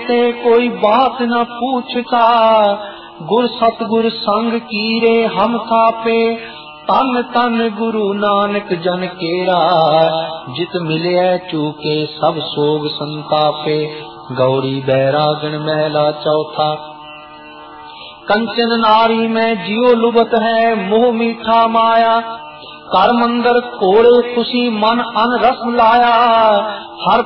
ते कोई बात न पूछता, गुर सतगुर संग कीरे हम थापे, तन तन गुरु नानक जन केरा, जित मिले चूके सब सोग संतापे। गौड़ी बैरागण महला चौथा। कंचन नारी में जियो लुबत है, मोह मीठा माया, कर मंदर कोड़े खुशी मन अन रस लाया, हर